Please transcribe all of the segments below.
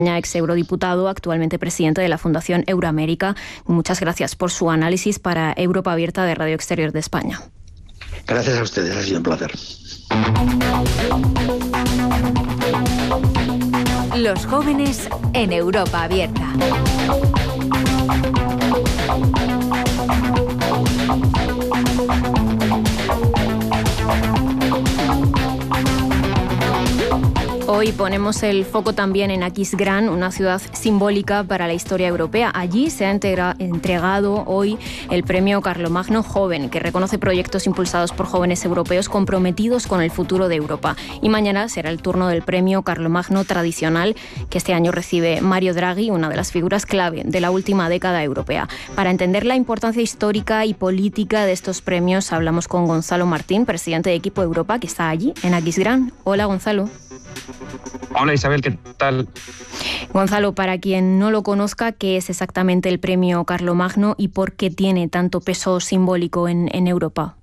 ex eurodiputado, actualmente presidente de la Fundación Euroamérica. Muchas gracias por su análisis para Europa Abierta de Radio Exterior de España. Gracias a ustedes, ha sido un placer. Los jóvenes en Europa Abierta. Hoy ponemos el foco también en Aquisgrán, una ciudad simbólica para la historia europea. Allí se ha entregado hoy el premio Carlomagno Joven, que reconoce proyectos impulsados por jóvenes europeos comprometidos con el futuro de Europa. Y mañana será el turno del premio Carlomagno Tradicional, que este año recibe Mario Draghi, una de las figuras clave de la última década europea. Para entender la importancia histórica y política de estos premios, hablamos con Gonzalo Martín, presidente de Equipo Europa, que está allí, en Aquisgrán. Hola, Gonzalo. Hola Isabel, ¿qué tal? Gonzalo, para quien no lo conozca, ¿qué es exactamente el premio Carlomagno y por qué tiene tanto peso simbólico en Europa?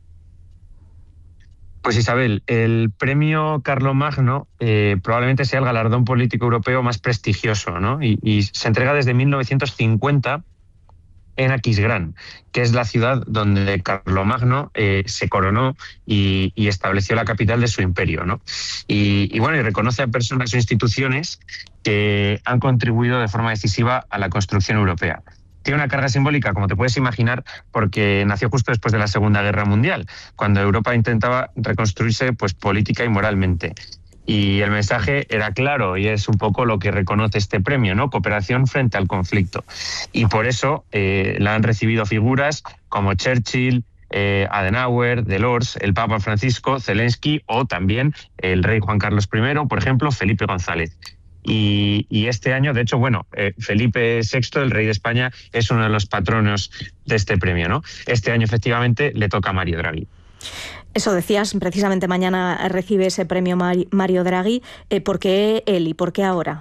Pues Isabel, el premio Carlomagno probablemente sea el galardón político europeo más prestigioso, ¿no? Y se entrega desde 1950 en Aquisgrán, que es la ciudad donde Carlomagno se coronó y estableció la capital de su imperio, ¿no? Y reconoce a personas o instituciones que han contribuido de forma decisiva a la construcción europea. Tiene una carga simbólica, como te puedes imaginar, porque nació justo después de la Segunda Guerra Mundial, cuando Europa intentaba reconstruirse pues, política y moralmente. Y el mensaje era claro y es un poco lo que reconoce este premio, ¿no? Cooperación frente al conflicto. Y por eso la han recibido figuras como Churchill, Adenauer, Delors, el Papa Francisco, Zelensky o también el rey Juan Carlos I, por ejemplo, Felipe González. Y este año, de hecho, Felipe VI, el rey de España, es uno de los patronos de este premio, ¿no? Este año, efectivamente, le toca a Mario Draghi. Eso decías, precisamente mañana recibe ese premio Mario Draghi. ¿Por qué él y por qué ahora?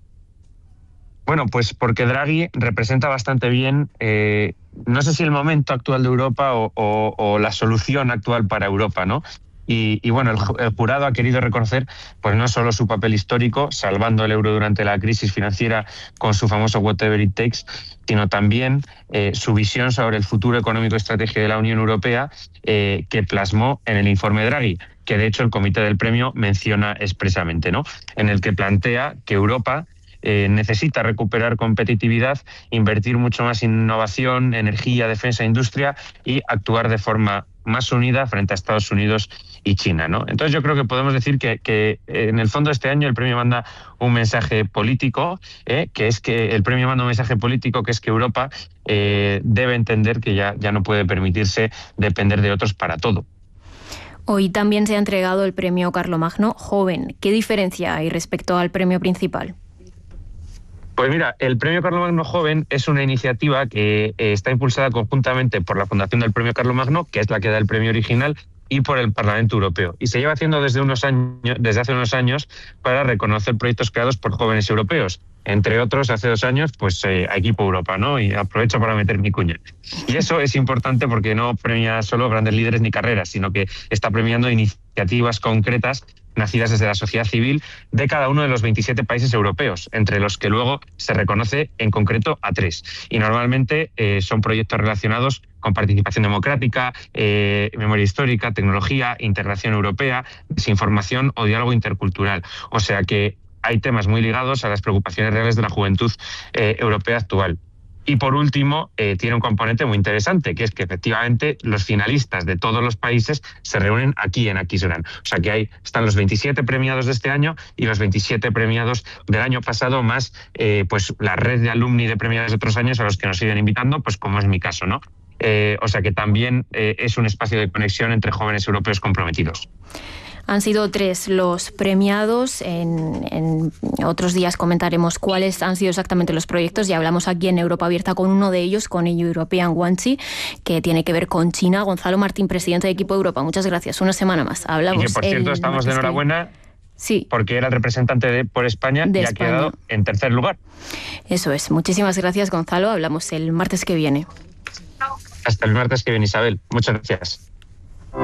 Bueno, pues porque Draghi representa bastante bien, no sé si el momento actual de Europa o la solución actual para Europa, ¿no? Y el jurado ha querido reconocer pues no solo su papel histórico, salvando el euro durante la crisis financiera con su famoso Whatever It Takes, sino también su visión sobre el futuro económico y estratégico de la Unión Europea que plasmó en el informe Draghi, que de hecho el comité del premio menciona expresamente, ¿no? En el que plantea que Europa necesita recuperar competitividad, invertir mucho más en innovación, energía, defensa e industria y actuar de forma más unida frente a Estados Unidos y China, ¿no? Entonces yo creo que podemos decir que en el fondo este año el premio manda un mensaje político, que es que el premio manda un mensaje político que es que Europa debe entender que ya no puede permitirse depender de otros para todo. Hoy también se ha entregado el premio Carlomagno Joven. ¿Qué diferencia hay respecto al premio principal? Pues mira, el Premio Carlomagno Joven es una iniciativa que está impulsada conjuntamente por la Fundación del Premio Carlomagno, que es la que da el premio original, y por el Parlamento Europeo. Y se lleva haciendo desde hace unos años para reconocer proyectos creados por jóvenes europeos. Entre otros, hace 2 años, pues a Equipo Europa, ¿no? Y aprovecho para meter mi cuña. Y eso es importante porque no premia solo grandes líderes ni carreras, sino que está premiando iniciativas concretas nacidas desde la sociedad civil de cada uno de los 27 países europeos, entre los que luego se reconoce en concreto a 3. Y normalmente son proyectos relacionados con participación democrática, memoria histórica, tecnología, integración europea, desinformación o diálogo intercultural. O sea que hay temas muy ligados a las preocupaciones reales de la juventud europea actual. Y por último, tiene un componente muy interesante, que es que efectivamente los finalistas de todos los países se reúnen aquí en Aquisgrán. O sea que están los 27 premiados de este año y los 27 premiados del año pasado, más pues la red de alumni de premiados de otros años a los que nos siguen invitando, pues como es mi caso, ¿no? O sea que también es un espacio de conexión entre jóvenes europeos comprometidos. Han sido 3 los premiados. En otros días comentaremos cuáles han sido exactamente los proyectos. Ya hablamos aquí en Europa Abierta con uno de ellos, con el European Wanchi, que tiene que ver con China. Gonzalo Martín, presidente de Equipo Europa. Muchas gracias. Una semana más. Hablamos. Y que, por cierto, estamos de enhorabuena. Sí. Porque era el representante por España y ha quedado en tercer lugar. Eso es. Muchísimas gracias, Gonzalo. Hablamos el martes que viene. Hasta el martes que viene, Isabel. Muchas gracias.